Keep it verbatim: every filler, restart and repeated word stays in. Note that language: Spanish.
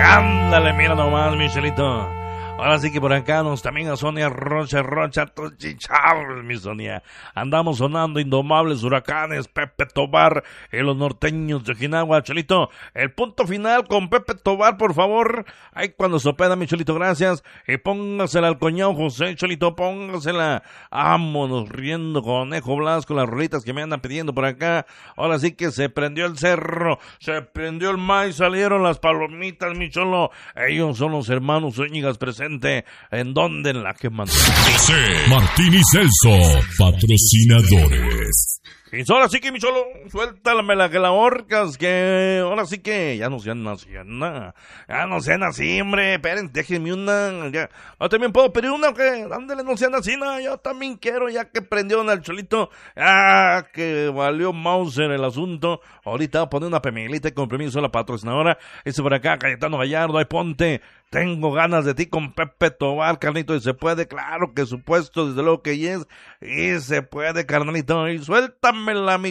Ándale, mira nomás, Michelito. Ahora sí que por acá nos también a Sonia Rocha, Rocha, Charles, mi Sonia. Andamos sonando Indomables Huracanes, Pepe Tobar y los norteños de Jinagua, Chelito. El punto final con Pepe Tobar, por favor. Ahí cuando se opera, mi Chelito, gracias. Y póngasela al coñado José, Chelito, póngasela. Vámonos riendo, Conejo Blasco, las rolitas que me andan pidiendo por acá. Ahora sí que se prendió el cerro, se prendió el maíz, salieron las palomitas, mi cholo. Ellos son los hermanos Zúñigas presentes. ¿En dónde? En la que mandó José Martín y Celso, patrocinadores. Y ahora sí que, mi cholo, suéltame la que la horcas, que ahora sí que ya no sean así, nada. Ya no sean así, hombre. Esperen, déjenme una. Ya. Yo también puedo pedir una, que ándale, no sean así, nada. Yo también quiero, ya que prendieron al cholito. Ah, que valió Mauser el asunto. Ahorita voy a poner una pemelita y con permiso a la patrocinadora. Ese por acá, Cayetano Gallardo, ahí ponte. Tengo ganas de ti con Pepe Tobar, carnito, y se puede, claro que supuesto, desde luego que yes, y se puede, carnalito, y suéltame la mi